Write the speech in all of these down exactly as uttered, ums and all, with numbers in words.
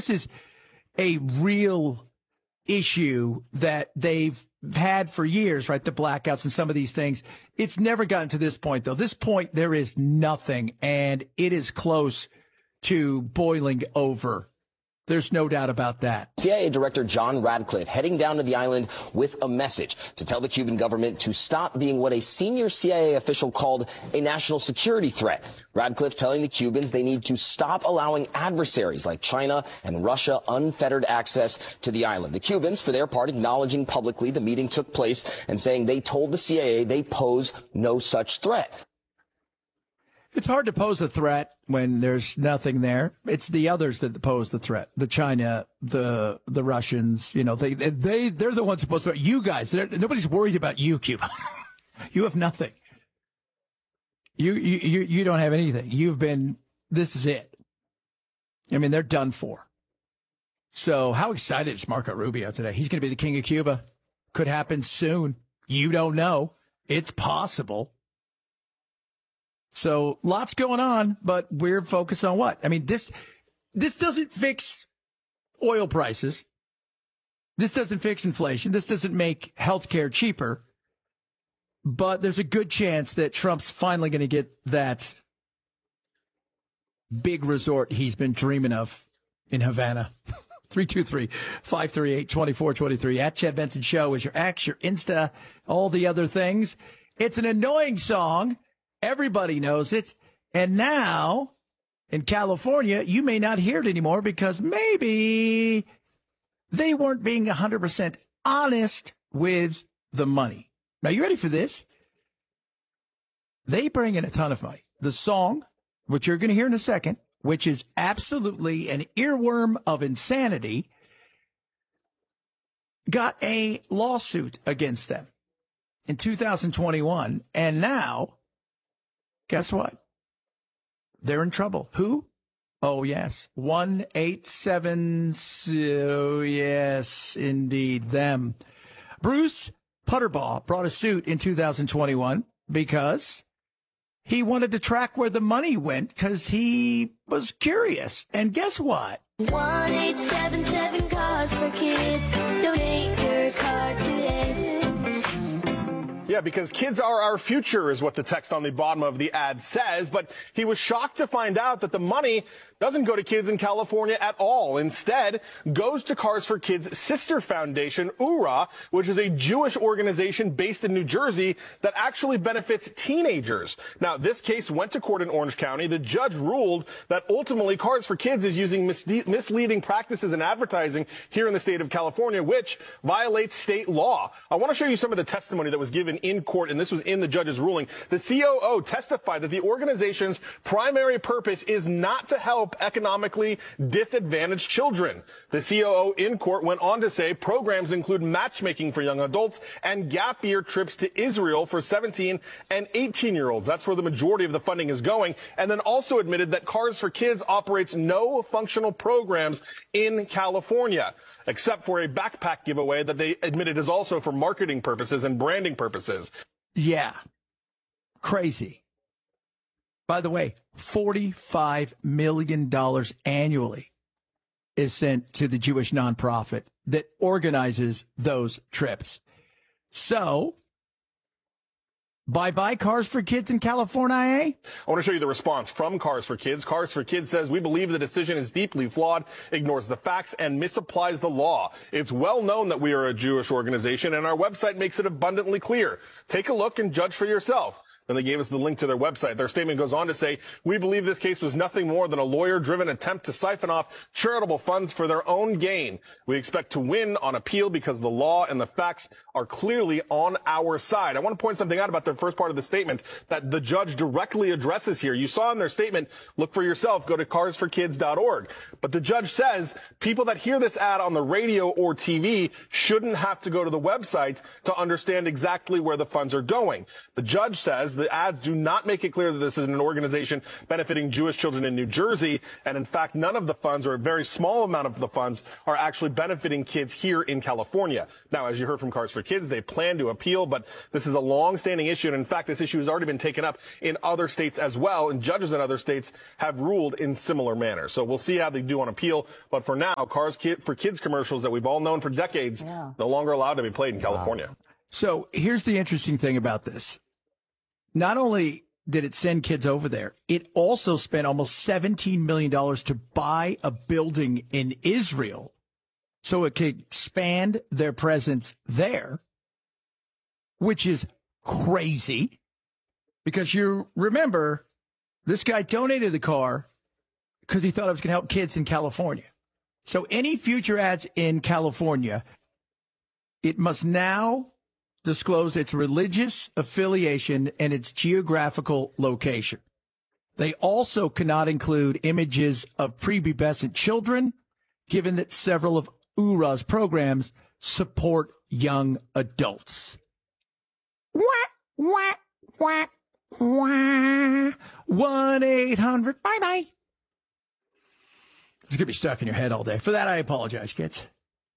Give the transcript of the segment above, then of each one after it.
this is a real issue that they've had for years, right? The blackouts and some of these things. It's never gotten to this point, though. This point, there is nothing, and it is close to boiling over. There's no doubt about that. C I A Director John Radcliffe heading down to the island with a message to tell the Cuban government to stop being what a senior C I A official called a national security threat. Radcliffe telling the Cubans they need to stop allowing adversaries like China and Russia unfettered access to the island. The Cubans, for their part, acknowledging publicly the meeting took place and saying they told the C I A they pose no such threat. It's hard to pose a threat when there's nothing there. It's the others that pose the threat. The China, the the Russians, you know, they they they're the ones supposed to. You guys, nobody's worried about you, Cuba. You have nothing. You you you you don't have anything. You've been. This is it. I mean, they're done for. So, how excited is Marco Rubio today? He's going to be the king of Cuba. Could happen soon. You don't know. It's possible. So lots going on, but we're focused on what? I mean, this, this doesn't fix oil prices. This doesn't fix inflation. This doesn't make healthcare cheaper, but there's a good chance that Trump's finally going to get that big resort he's been dreaming of in Havana. three two three, five three eight, two four two three. At Chad Benson Show is your X, your Insta, all the other things. It's an annoying song. Everybody knows it. And now in California, you may not hear it anymore because maybe they weren't being one hundred percent honest with the money. Now, you ready for this? They bring in a ton of money. The song, which you're going to hear in a second, which is absolutely an earworm of insanity, got a lawsuit against them in two thousand twenty-one. And now, guess what? They're in trouble. Who? Oh, yes. one eight seven. Oh, yes, indeed. Them. Bruce Putterbaugh brought a suit in two thousand twenty-one because he wanted to track where the money went because he was curious. And guess what? one eight seven seven Cars for Kids. Donate your car today. Yeah, because kids are our future is what the text on the bottom of the ad says. But he was shocked to find out that the money doesn't go to kids in California at all. Instead, goes to Cars for Kids' sister foundation, U R A, which is a Jewish organization based in New Jersey that actually benefits teenagers. Now, this case went to court in Orange County. The judge ruled that ultimately Cars for Kids is using misde- misleading practices in advertising here in the state of California, which violates state law. I want to show you some of the testimony that was given in court, and this was in the judge's ruling. The C O O testified that the organization's primary purpose is not to help economically disadvantaged children. The C O O in court went on to say programs include matchmaking for young adults and gap year trips to Israel for seventeen and eighteen year olds. That's where the majority of the funding is going. And then also admitted that Cars for Kids operates no functional programs in California, except for a backpack giveaway that they admitted is also for marketing purposes and branding purposes. Yeah. Crazy. By the way, forty-five million dollars annually is sent to the Jewish nonprofit that organizes those trips. So, bye-bye Cars for Kids in California, eh? I want to show you the response from Cars for Kids. Cars for Kids says, we believe the decision is deeply flawed, ignores the facts, and misapplies the law. It's well known that we are a Jewish organization, and our website makes it abundantly clear. Take a look and judge for yourself. Then they gave us the link to their website. Their statement goes on to say, we believe this case was nothing more than a lawyer-driven attempt to siphon off charitable funds for their own gain. We expect to win on appeal because the law and the facts are clearly on our side. I want to point something out about the first part of the statement that the judge directly addresses here. You saw in their statement, look for yourself, go to cars for kids dot org. But the judge says people that hear this ad on the radio or T V shouldn't have to go to the website to understand exactly where the funds are going. The judge says because the ads do not make it clear that this is an organization benefiting Jewish children in New Jersey. And in fact, none of the funds, or a very small amount of the funds, are actually benefiting kids here in California. Now, as you heard from Cars for Kids, they plan to appeal, but this is a long-standing issue. And in fact, this issue has already been taken up in other states as well, and judges in other states have ruled in similar manner. So we'll see how they do on appeal. But for now, Cars for Kids commercials that we've all known for decades, yeah. no longer allowed to be played in California. Wow. So here's the interesting thing about this. Not only did it send kids over there, it also spent almost seventeen million dollars to buy a building in Israel so it could expand their presence there, which is crazy because you remember this guy donated the car because he thought it was going to help kids in California. So any future ads in California, it must now disclose its religious affiliation and its geographical location. They also cannot include images of prepubescent children, given that several of U R A's programs support young adults. Wah, wah, wah, wah. one eight hundred bye-bye. It's going to be stuck in your head all day. For that, I apologize, kids.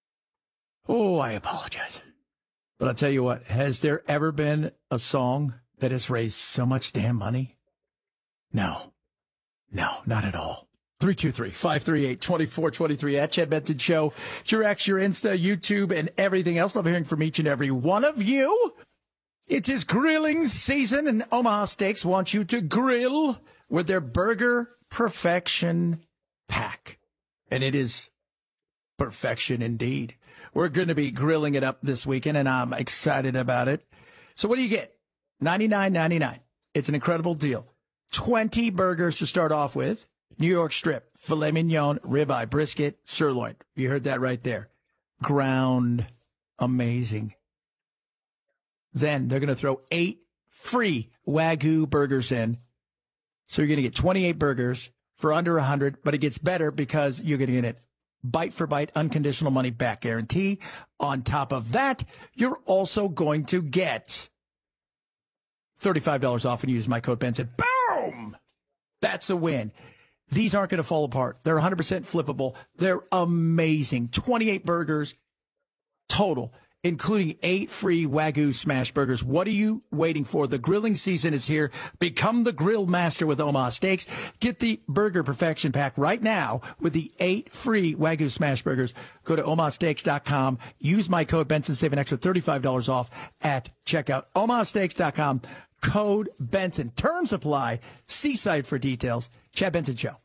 Oh, I apologize. But I'll tell you what, has there ever been a song that has raised so much damn money? No. No, not at all. three two three, five three eight, two four two three at Chad Benson Show. It's your X, your Insta, YouTube, and everything else. Love hearing from each and every one of you. It is grilling season, and Omaha Steaks wants you to grill with their Burger Perfection Pack. And it is perfection indeed. We're going to be grilling it up this weekend, and I'm excited about it. So what do you get? ninety-nine ninety-nine. It's an incredible deal. twenty burgers to start off with. New York strip, filet mignon, ribeye, brisket, sirloin. You heard that right there. Ground amazing. Then they're going to throw eight free Wagyu burgers in. So you're going to get twenty-eight burgers for under one hundred, but it gets better because you're going to get it bite for bite, unconditional money back guarantee. On top of that, you're also going to get thirty-five dollars off and use my code Benson. Boom! That's a win. These aren't going to fall apart. They're one hundred percent flippable. They're amazing. twenty-eight burgers total, including eight free Wagyu smash burgers. What are you waiting for? The grilling season is here. Become the grill master with Omaha Steaks. Get the Burger Perfection Pack right now with the eight free Wagyu smash burgers. Go to omaha steaks dot com. Use my code Benson. Save an extra thirty-five dollars off at checkout. omaha steaks dot com. Code Benson. Terms apply. See site for details. Chad Benson Show.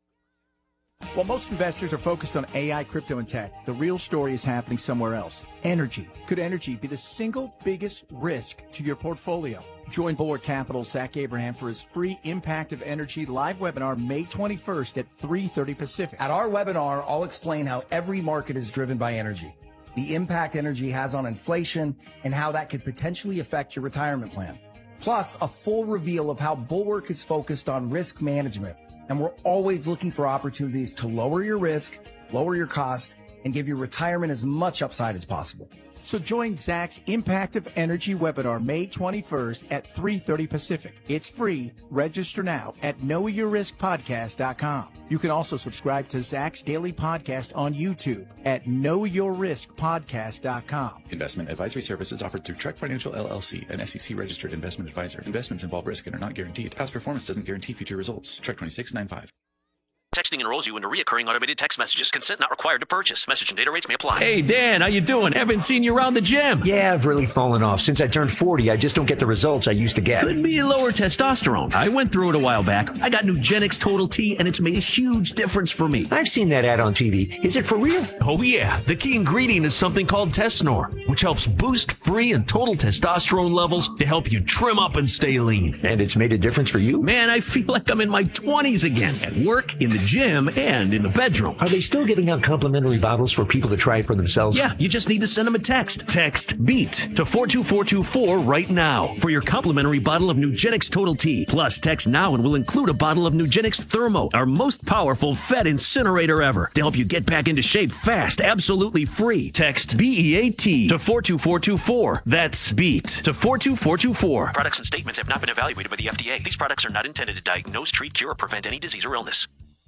While most investors are focused on A I, crypto, and tech, the real story is happening somewhere else. Energy. Could energy be the single biggest risk to your portfolio? Join Bulwark Capital's Zach Abraham for his free Impact of Energy live webinar May twenty-first at three thirty Pacific. At our webinar, I'll explain how every market is driven by energy, the impact energy has on inflation, and how that could potentially affect your retirement plan. Plus, a full reveal of how Bulwark is focused on risk management. And we're always looking for opportunities to lower your risk, lower your cost, and give your retirement as much upside as possible. So join Zach's Impact of Energy webinar May twenty-first at three thirty Pacific. It's free. Register now at know your risk podcast dot com. You can also subscribe to Zach's daily podcast on YouTube at know your risk podcast dot com. Investment advisory services offered through Trek Financial L L C, an S E C-registered investment advisor. Investments involve risk and are not guaranteed. Past performance doesn't guarantee future results. Trek twenty-six ninety-five. Texting enrolls you into recurring automated text messages. Consent not required to purchase. Message and data rates may apply. Hey, Dan, how you doing? Haven't seen you around the gym. Yeah, I've really fallen off. Since I turned forty, I just don't get the results I used to get. Could be lower testosterone. I went through it a while back. I got Nugenix Total T, and it's made a huge difference for me. I've seen that ad on T V. Is it for real? Oh, yeah. The key ingredient is something called Tesnor, which helps boost free and total testosterone levels to help you trim up and stay lean. And it's made a difference for you? Man, I feel like I'm in my twenties again. At work, in the gym, and in the bedroom. Are they still giving out complimentary bottles for people to try it for themselves? Yeah, you just need to send them a text. Text BEAT to four two four two four right now for your complimentary bottle of Nugenix Total T. Plus, text now and we'll include a bottle of Nugenix Thermo, our most powerful Fed incinerator ever, to help you get back into shape fast, absolutely free. Text B E A T to four two four two four. That's BEAT to four two four two four. Products and statements have not been evaluated by the F D A. These products are not intended to diagnose, treat, cure, or prevent any disease or illness.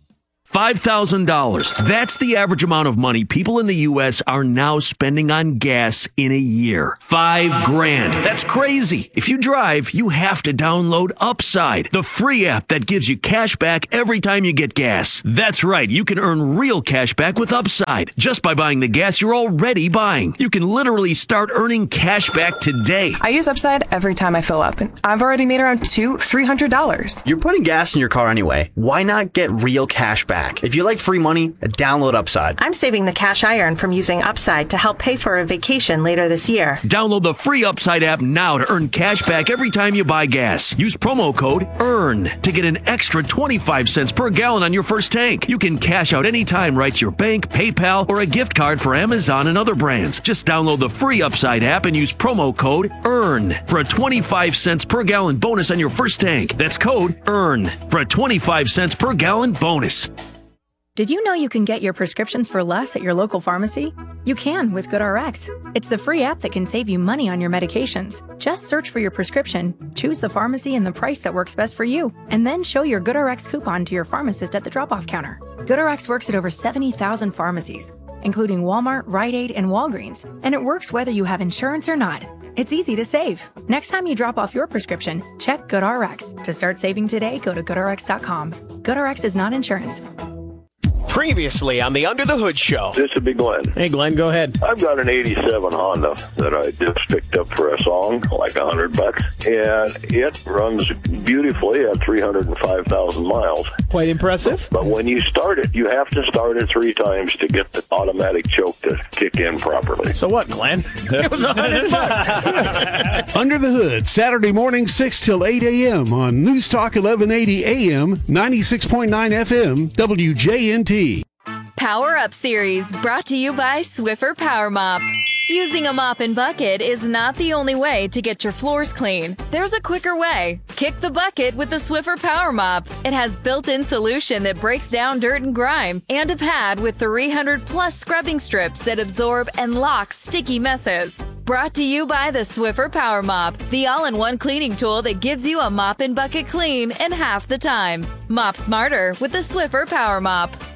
five thousand dollars. That's the average amount of money people in the U S are now spending on gas in a year. Five grand. That's crazy. If you drive, you have to download Upside, the free app that gives you cash back every time you get gas. That's right. You can earn real cash back with Upside just by buying the gas you're already buying. You can literally start earning cash back today. I use Upside every time I fill up, and I've already made around two, three hundred dollars. You're putting gas in your car anyway. Why not get real cash back? If you like free money, download Upside. I'm saving the cash I earn from using Upside to help pay for a vacation later this year. Download the free Upside app now to earn cash back every time you buy gas. Use promo code EARN to get an extra twenty-five cents per gallon on your first tank. You can cash out anytime right to your bank, PayPal, or a gift card for Amazon and other brands. Just download the free Upside app and use promo code EARN for a twenty-five cents per gallon bonus on your first tank. That's code EARN for a twenty-five cents per gallon bonus. Did you know you can get your prescriptions for less at your local pharmacy? You can with GoodRx. It's the free app that can save you money on your medications. Just search for your prescription, choose the pharmacy and the price that works best for you, and then show your GoodRx coupon to your pharmacist at the drop-off counter. GoodRx works at over seventy thousand pharmacies, including Walmart, Rite Aid, and Walgreens, and it works whether you have insurance or not. It's easy to save. Next time you drop off your prescription, check GoodRx. To start saving today, go to good R X dot com. GoodRx is not insurance. Previously on the Under the Hood Show. This would be Glenn. Hey, Glenn, go ahead. I've got an eighty-seven Honda that I just picked up for a song, like a hundred bucks, and it runs beautifully at three hundred five thousand miles. Quite impressive. But when you start it, you have to start it three times to get the automatic choke to kick in properly. So what, Glenn? It was a hundred bucks. Under the Hood, Saturday morning, six till eight a.m. on News Talk eleven eighty A M, ninety-six point nine F M, W J N T. Power Up Series, brought to you by Swiffer Power Mop. Using a mop and bucket is not the only way to get your floors clean. There's a quicker way. Kick the bucket with the Swiffer Power Mop. It has built-in solution that breaks down dirt and grime, and a pad with three hundred plus scrubbing strips that absorb and lock sticky messes. Brought to you by the Swiffer Power Mop, the all-in-one cleaning tool that gives you a mop and bucket clean in half the time. Mop smarter with the Swiffer Power Mop.